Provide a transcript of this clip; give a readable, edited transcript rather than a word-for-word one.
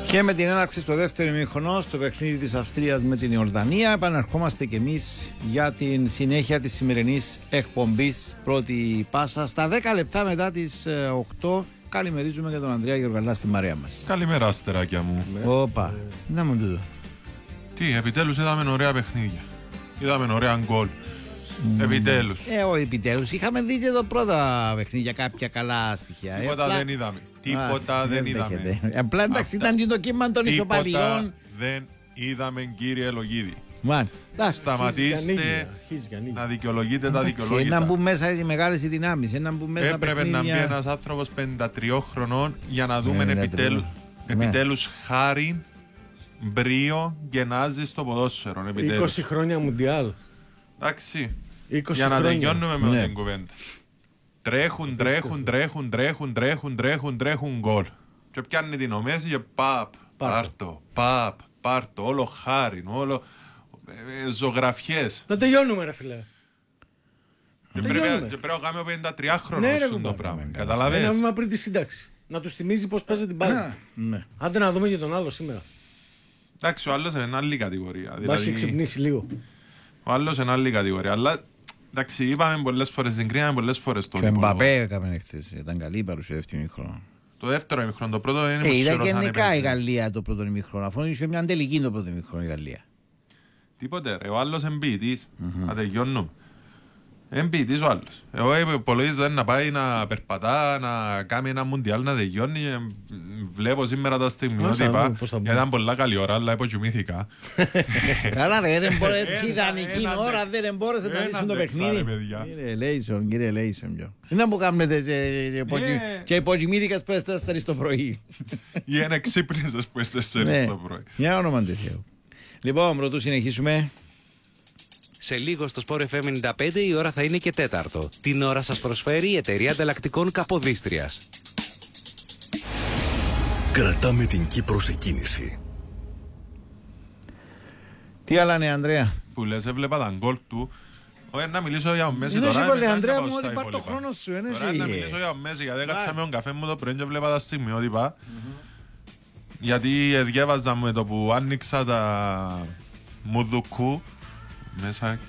Και με την έναρξη στο δεύτερο ημίχρονο στο παιχνίδι της Αυστρίας με την Ιορδανία επαναρχόμαστε και εμείς για την συνέχεια της σημερινής εκπομπής πρώτη πάσα στα 10 λεπτά μετά τις 8. Καλημερίζουμε και τον Ανδρέα Γεωργαλά στη Μαρία μας. Καλημέρα αστεράκια μου. Όπα, να μου τούτο. Τι, επιτέλους είδαμε ωραία παιχνίδια. Είδαμε ωραία γκολ. Επιτέλους. Όχι επιτέλους. Είχαμε δει και το πρώτα παιχνίδια κάποια καλά στοιχεία. Τίποτα δεν είδαμε. Τίποτα δεν είδαμε. Απλά εντάξει ήταν και το κύμα των ισοπαλιών. Τίποτα δεν είδαμε, κύριε Λογίδη. Μάλιστα. Σταματήστε να δικαιολογείτε τα δικαιολόγητα. Να μπουν μέσα οι μεγάλες οι δυνάμεις. Έπρεπε να μπει ένας άνθρωπος 53 χρονών για να δούμε επιτέλους χάρη, μπρίο και νάζι στο ποδόσφαιρο. 20 χρόνια Μουντιάλ. Εντάξει. Για να τελειώνουμε με την κουβέντα. Τρέχουν γκολ. Και πιάνει την ομέση και πάρτο, όλο χάριν, όλο ζωγραφιές. Να τελειώνουμε ρε φίλε. Και πρέπει να κάνουμε 53 χρόνους στον το πράγμα. Καταλαβαίνεις. Ένα βήμα πριν τη σύνταξη. Να τους θυμίζει πως παίζει την μπάλα. Άντε να δούμε και τον άλλο σήμερα. Εντάξει, ο άλλος είναι άλλη κατηγορία. Μπας και ξυπνήσει λίγο. Ο άλλος είναι άλλη κατηγορία. Αλλά εντάξει, είπαμε πολλές φορές, συγκρίναμε πολλές φορές τον υπόλοιπο. Και ο Μπαπέ έκαμε χθες. Ήταν καλή η παρουσία δεύτερο ημίχρονο. Το δεύτερο ημίχρονο, το πρώτο είναι είδα γενικά η Γαλλία το πρώτο ημίχρονο. Αφού είχε μια τελική το πρώτο ημίχρονο η Γαλλία. Τίποτε ρε, ο άλλος εμποιητής. Ατεγιώνουμε. Εμποιητής ο άλλος. Εγώ υπολογίζω να πάει να περπατά, να κάνει ένα μουντιάλ, να τελειώνει. Βλέπω σήμερα τα στιγμιότυπα. Ήταν πολλά καλή ώρα, αλλά υποκοιμήθηκα. Καλά ρε, δεν μπορεί έτσι ιδανική ώρα, δεν μπόρεσε να δεις το παιχνίδι. Κύριε Λέισον, είναι που κάνετε και υποκοιμήθηκας που είστε 4 το πρωί. Ή είναι ξύπνησες που είστε 4 το πρωί. Για όνομα του Θεού. Λοιπόν, πρωτού συνεχίσουμε. Σε λίγο στο Sport FM 95 η ώρα θα είναι και 4. Την ώρα σας προσφέρει η εταιρεία ανταλλακτικών Καποδίστριας. Κρατάμε την Κύπρο σε κίνηση. Τι άλλα είναι, Ανδρέα? Που λες, έβλεπα τα γκολ του. Όχι, να μιλήσω για ο Μέση τώρα. Είναι πολύ, Ανδρέα μου, ότι πάρ' το χρόνο σου. Τώρα να μιλήσω για ο Μέση, γιατί έκατσα με τον καφέ μου το πρωί και έβλεπα τα στιγμιότυπα. Γιατί διάβαζα με το που άνοιξα τα Μουδουκού μέσα